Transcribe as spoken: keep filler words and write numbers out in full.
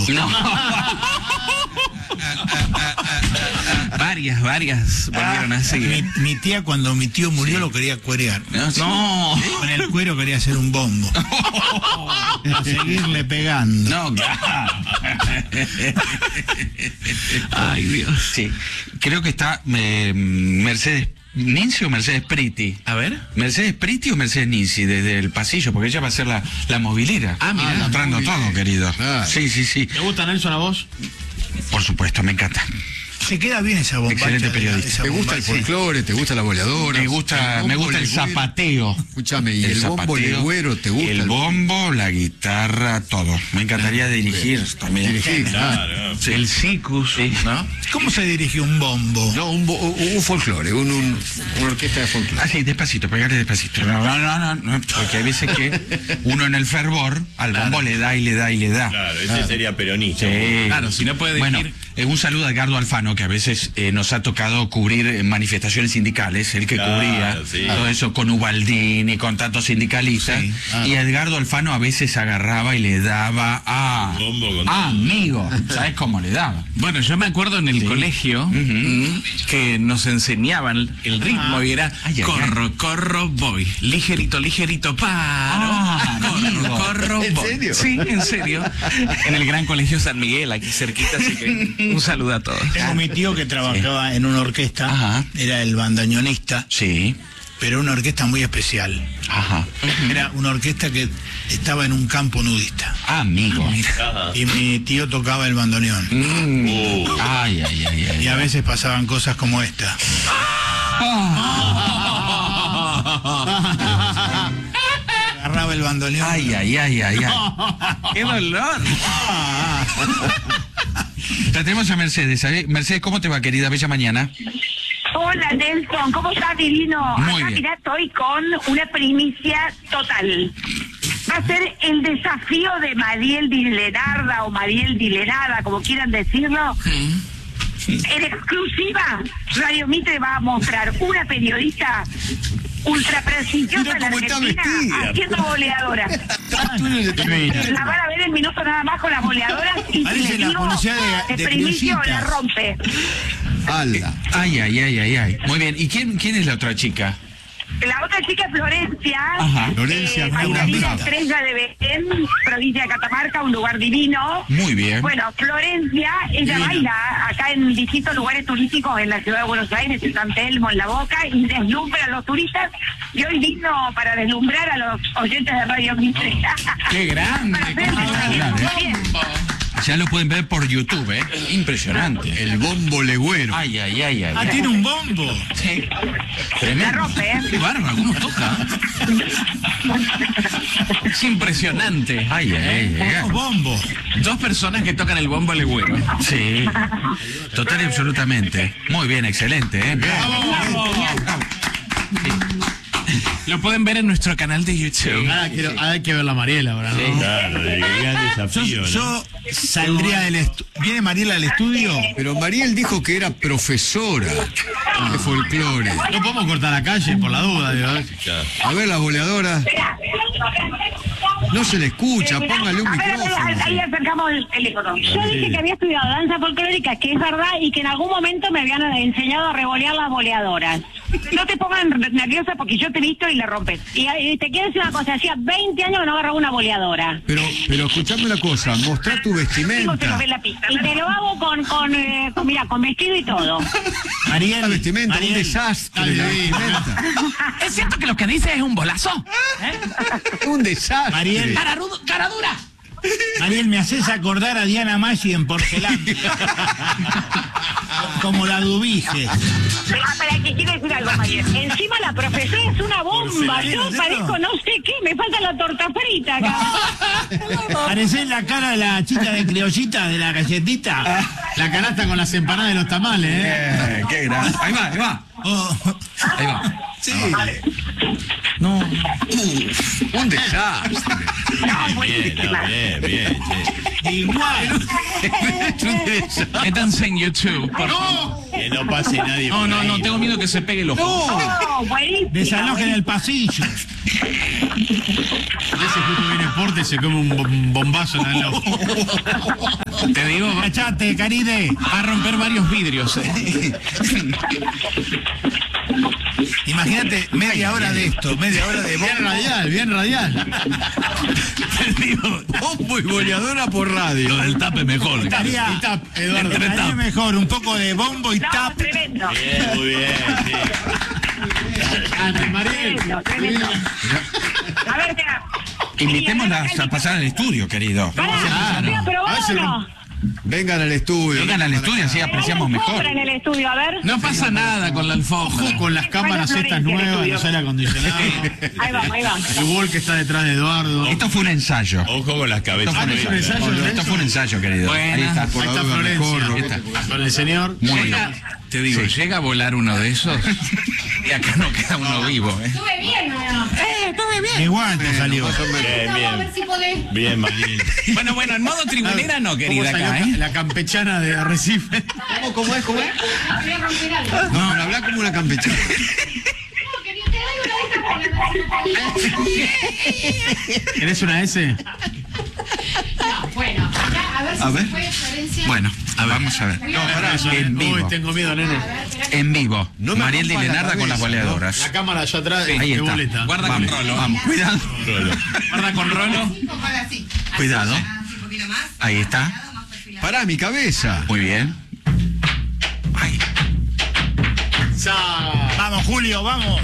bombo. No. varias, varias volvieron Ah, así. mi, mi tía cuando mi tío murió lo quería cuerear. No, sí. No, con el cuero quería hacer un bombo. A seguirle pegando. No, claro. Ay, Dios. Sí. Creo que está eh, Mercedes Ninzi o Mercedes Priti. A ver. ¿Mercedes Priti o Mercedes Ninzi desde el pasillo? Porque ella va a ser la, la movilera. Ah, mira. Mostrando muy todo, bien. querido. Claro. Sí, sí, sí. ¿Te gusta, Nelson, a vos? Por supuesto, me encanta. Se queda bien esa bomba. Excelente periodista. ¿Te gusta el folclore? ¿Te gusta la boleadora? Me gusta, me gusta el zapateo. Escúchame, ¿y el, bombo zapateo, legüero te gusta? El bombo, la guitarra, todo. Me encantaría dirigir también. Dirigir, Claro. Sí. El Cicus, Sí. ¿no? ¿Cómo se dirige un bombo? No, un, bo- un folclore, un, un- una orquesta de folclore. Ah, sí, despacito, pegarle despacito. No, no, no, no, no, porque hay veces que uno en el fervor al bombo le da y le da y le da. Claro, ese sería peronista. Sí. Claro, si no puede Bueno, dirigir. eh, un saludo a Edgardo Alfano, que a veces eh, nos ha tocado cubrir eh, manifestaciones sindicales, el que Claro, cubría sí. todo eso con Ubaldini, con tantos sindicalistas. Sí, Y Edgardo Alfano a veces agarraba y le daba a... Bombo con- Ah, amigo, ¿sabes cómo le daba? Bueno, yo me acuerdo en el Sí. colegio mm, que nos enseñaban el ritmo y era Ay, ay, corro, corro, voy, ligerito, ligerito, paro, Ah, corro, amigo. corro, ¿En voy. serio? Sí, en serio. En el Gran Colegio San Miguel, aquí cerquita, así que un saludo a todos. Tengo mi tío que trabajaba en una orquesta, Ajá. era el bandoneonista, Sí, pero una orquesta muy especial. ajá. Era una orquesta que estaba en un campo nudista. Ah, amigo. Ajá. Y mi tío tocaba el bandoneón. Mm. Uh. Ay, ay, ay, ay. Y a veces pasaban cosas como esta. Agarraba el bandoneón. Ay, ay, ay, ay, ay. ¡Qué dolor! La tenemos a Mercedes. ¿sabes? Mercedes, ¿cómo te va, querida? Bella mañana. Hola Nelson, ¿cómo estás, divino? Muy Acá, bien. mirá, estoy con una primicia total. Va a ser el desafío de Mariel Dilerada o Mariel Dilerada, como quieran decirlo. En exclusiva, Radio Mitre va a mostrar una periodista ultra prestigiosa Mira de la cómo está Argentina vestida. haciendo boleadoras. La van a ver en minutos nada más con las boleadoras y si Parece les la digo, publicidad de- de primicio la criollitas. rompe. ¡Hala! Ay, ay, ay, ay, ay. Muy bien. ¿Y quién, quién es la otra chica? La otra chica es Florencia, Ajá. Florencia, eh, una bailarina amiga. estrella de Belén, provincia de Catamarca, un lugar divino. Muy bien. Bueno, Florencia, ella Divino. baila acá en distintos lugares turísticos en la ciudad de Buenos Aires, en San Telmo, en La Boca, y deslumbra a los turistas. Y hoy vino para deslumbrar a los oyentes de Radio Mitre. ¡Qué grande! Para hacer cómo que hablar, muy ¿eh? bien. Ya lo pueden ver por YouTube, ¿eh? Impresionante. El bombo legüero. Ay, ay, ay, ay. Ah, ay. tiene un bombo. Sí. La Tremendo. rompe, ¿eh? ¡Qué bárbaro! ¿Cómo toca? Es impresionante. Ay, ay, ay, Un ay. bombo. Dos personas que tocan el bombo legüero. Sí. Total y absolutamente. Muy bien, excelente, ¿eh? Lo pueden ver en nuestro canal de YouTube. Ahora, quiero, ahora hay que ver la Mariela ahora, ¿no? Claro, el gran Yo, desafío, ¿no? yo saldría del estudio. ¿Viene Mariela al estudio? Pero Mariel dijo que era profesora de folclore. No podemos cortar la calle por la duda, digo. ¿eh? A ver la boleadora. No se le escucha, póngale un A ver, a ver, micrófono. ahí acercamos el teléfono. Yo dije que había estudiado danza folclórica, que es verdad, y que en algún momento me habían enseñado a revolear las boleadoras. No te pongan nerviosa porque yo te he visto y la rompes. Y, y te quiero decir una cosa, hacía veinte años que no agarraba una boleadora. Pero, pero escuchame una cosa, mostrá tu Digo, te lo vestimenta. ve en la pista. Y te lo hago con, con, eh, con, mira, con vestido y todo. La Mariel. vestimenta, un Mariel. desastre. Ay, La divino. vestimenta. ¿Es cierto que lo que dice es un bolazo? Un desastre. Mariel. ¡Cara, rudo- cara dura! Mariel, me haces acordar a Diana Maggi en Porcelana. Como la Dubige. Ah, para que quiero decir algo, María. Encima la profesora es una bomba. Yo parezco no sé qué, me falta la torta frita acá. Parecés la cara de la chica de criollita, de la galletita. La canasta con las empanadas de los tamales, ¿eh? Eh, qué gran. Ahí va, ahí va. Oh, Ahí va. Sí. No. Un desastre. No, Bien, buenísima. no, bien, bien, sí. igual. Métanse en YouTube, por favor. Que no pase nadie No, por no, ahí, no, tengo miedo que se pegue el ojo. No, buenísima. Desalojen el pasillo. Ese justo viene porte y se come un bom- bombazo en el ojo. Te digo, va Cachate, Caride. a romper varios vidrios. eh. Imagínate media hora de esto, media hora de Bien bombo. radial, bien radial. Te digo, Bombo y boleadora por radio. Lo del tape mejor. estaría, Y tap, Eduardo. Entre estaría tap. mejor un poco de bombo y No, tap. tremendo. Bien, muy bien, sí. Ante Mariel. Tremendo, tremendo. A ver, mira. Invitémoslas a pasar al estudio, querido. Pará, mira, pero A ver si vámonos. Vengan al estudio. Vengan al estudio, así apreciamos mejor. Alfombra en el estudio, a ver. No pasa nada con la alfombra. Ojo con las cámaras estas nuevas, los aire acondicionado. Ahí vamos, ahí vamos. El wall que está detrás de Eduardo. Esto fue un ensayo. Ojo con las Esto cabezas. fue un ¿es un ensayo. ensayo, Lorenzo? Esto fue un ensayo, querido. Buena. Ahí está. Por Ahí la está duda, Florencia. mejor. Ahí está. Con el señor. Muy bien. Llega, te digo, Sí. llega a volar uno de esos y acá no queda uno vivo. ¿eh? Estuve bien, ¿no? Mi guante salió. Bien, A ver bien. si podés. Bien, Mariel. Bueno, bueno, en modo tribunera no, ¿Cómo querida, salió acá, ¿eh? la campechana de Arrecife? ¿Cómo, cómo es? ¿Cómo es? Voy a romper algo. No, pero habla como una campechana. No, quería te doy una de estas con la ¿Querés una S? No, bueno, ya, a ver si A se ver. puede, Florencia. Bueno, a ver, vamos a ver. No, pará, yo- En Uy, vivo. tengo miedo, nene. En vivo. No me Mariel de rompa la Lenarda con las cabeza, boleadoras. La cámara allá atrás Ahí de está. boleta. Guarda Vamos, con Rolo. vamos, cuidado. Guarda con Rolo. Cuidado. Ahí está. Pará, mi cabeza. Muy bien. Ahí. Sa- Vamos, Julio, vamos.